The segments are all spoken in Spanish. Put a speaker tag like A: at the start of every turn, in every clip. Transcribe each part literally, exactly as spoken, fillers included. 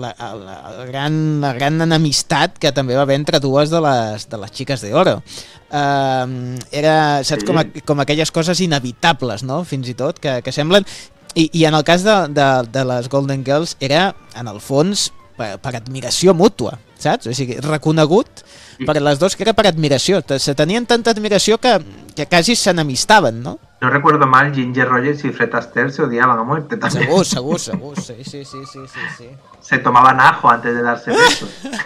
A: la, la, la, gran, la gran enemistat que també va haver entre dues de les, de les xiques d'Oro. Uh, era, saps, sí. com, a, com aquelles coses inevitables, no?, fins i tot, que, que semblen... I, I en el cas de, de, de les Golden Girls era, en el fons, per, per admiració mútua, saps? O sigui, reconegut per les dos que era per admiració. Se tenien tanta admiració que, que quasi s'enemistaven, no?
B: No recuerdo mal, Ginger Rogers y Fred Astaire se odiaban a muerte también.
A: Segur, segur, segur, sí, sí, sí, sí, sí, sí.
B: Se tomaban ajo antes de darse besos.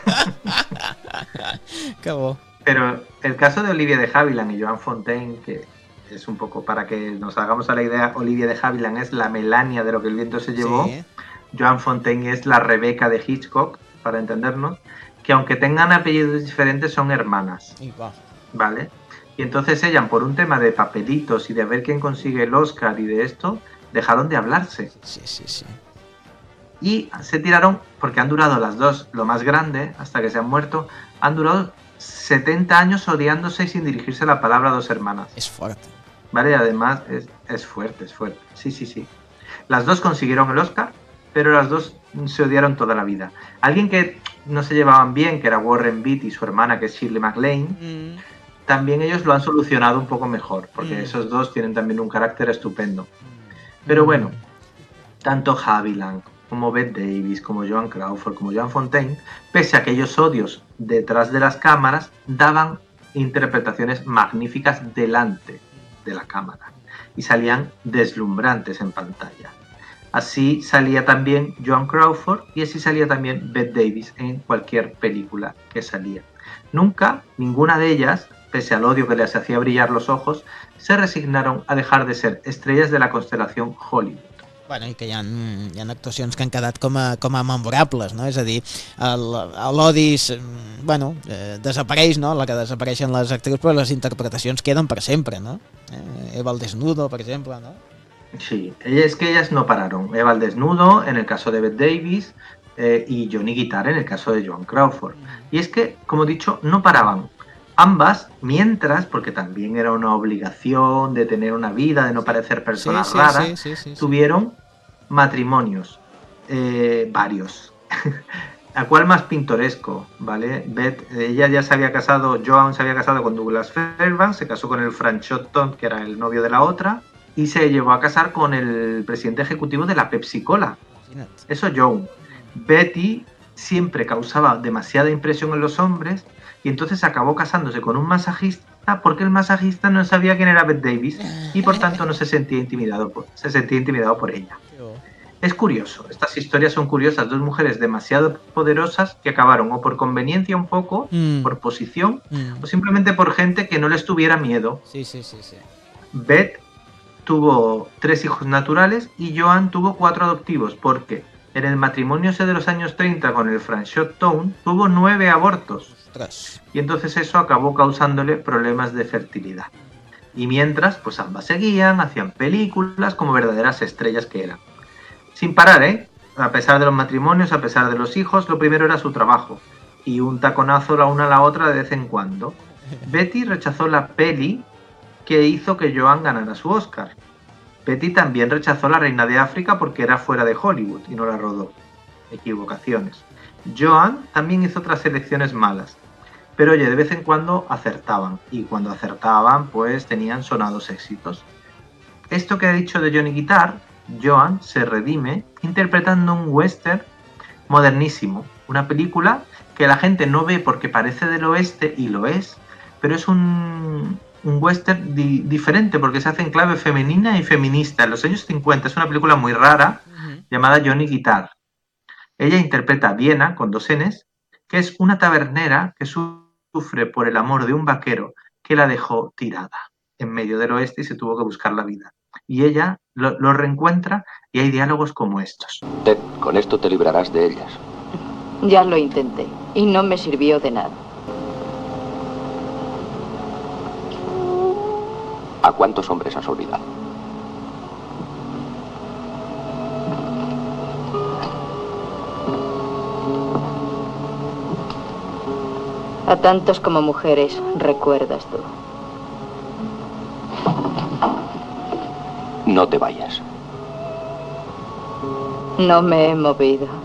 A: Qué bo.
B: Pero el caso de Olivia de Havilland y Joan Fontaine, que es un poco para que nos hagamos a la idea, Olivia de Havilland es la Melania de Lo que el viento se llevó, sí. Joan Fontaine es la Rebeca de Hitchcock, para entendernos, que aunque tengan apellidos diferentes son hermanas, ¿vale? Y entonces ellas, por un tema de papelitos y de ver quién consigue el Oscar y de esto, dejaron de hablarse.
A: Sí, sí, sí.
B: Y se tiraron, porque han durado las dos, lo más grande, hasta que se han muerto, han durado setenta años odiándose y sin dirigirse la palabra a dos hermanas.
A: Es fuerte.
B: Vale, y además es, es fuerte, es fuerte. Sí, sí, sí. Las dos consiguieron el Oscar, pero las dos se odiaron toda la vida. Alguien que no se llevaban bien, que era Warren Beatty y su hermana, que es Shirley MacLaine, mm. también ellos lo han solucionado un poco mejor, porque mm. esos dos tienen también un carácter estupendo. Pero bueno, tanto Havilland como Bette Davis, como Joan Crawford, como Joan Fontaine, pese a aquellos odios detrás de las cámaras, daban interpretaciones magníficas delante de la cámara y salían deslumbrantes en pantalla. Así salía también Joan Crawford y así salía también Bette Davis en cualquier película que salía. Nunca, ninguna de ellas, pese al odio que les hacía brillar los ojos, se resignaron a dejar de ser estrellas de la constelación Hollywood.
A: Bueno, i que hi ha, hi ha actuacions que han quedat com a, com a memorables, no? És a dir, l'odi, bueno, eh, desapareix, no? La que desapareixen les actrius, però les interpretacions queden per sempre, no? Eh, Eva al desnudo, per exemple, ¿no?
B: Sí, es que ellas no pararon. Eva al desnudo, en el caso de Bette Davis, eh, y Johnny Guitar, en el caso de Joan Crawford. Y es que, como he dicho, no paraban. Ambas, mientras, porque también era una obligación de tener una vida, de no parecer personas sí, sí, raras, sí, sí, sí, tuvieron matrimonios, eh, varios. ¿A cuál más pintoresco? ¿Vale? Beth, ella ya se había casado, Joan se había casado con Douglas Fairbanks, se casó con el Frank Shotton, que era el novio de la otra, y se llevó a casar con el presidente ejecutivo de la Pepsi Cola. Eso Joan. Betty siempre causaba demasiada impresión en los hombres, y entonces acabó casándose con un masajista porque el masajista no sabía quién era Bette Davis y por tanto no se sentía intimidado por, se sentía intimidado por ella. Es curioso, estas historias son curiosas, dos mujeres demasiado poderosas que acabaron o por conveniencia un poco, mm. por posición, mm. o simplemente por gente que no les tuviera miedo.
A: Sí, sí, sí, sí.
B: Bette tuvo tres hijos naturales y Joan tuvo cuatro adoptivos porque en el matrimonio ese de los años treinta con el Franchot Town tuvo nueve abortos. Y entonces eso acabó causándole problemas de fertilidad. Y mientras, pues ambas seguían, hacían películas como verdaderas estrellas que eran. Sin parar, ¿eh? A pesar de los matrimonios, a pesar de los hijos, lo primero era su trabajo. Y un taconazo la una a la otra de vez en cuando. Betty rechazó la peli que hizo que Joan ganara su Oscar. Betty también rechazó La Reina de África porque era fuera de Hollywood y no la rodó. Equivocaciones. Joan también hizo otras elecciones malas. Pero oye, de vez en cuando acertaban. Y cuando acertaban, pues tenían sonados éxitos. Esto que he dicho de Johnny Guitar, Joan se redime interpretando un western modernísimo. Una película que la gente no ve porque parece del oeste, y lo es, pero es un, un western di- diferente porque se hace en clave femenina y feminista. En los años cincuenta es una película muy rara uh-huh. llamada Johnny Guitar. Ella interpreta a Viena, con dos Ns, que es una tabernera que sufre por el amor de un vaquero que la dejó tirada en medio del oeste y se tuvo que buscar la vida. Y ella lo, lo reencuentra y hay diálogos como estos.
C: Ted, con esto te librarás de ellas.
D: Ya lo intenté y no me sirvió de nada.
C: ¿A cuántos hombres has olvidado?
D: A tantos como mujeres, recuerdas tú.
C: No te vayas.
D: No me he movido.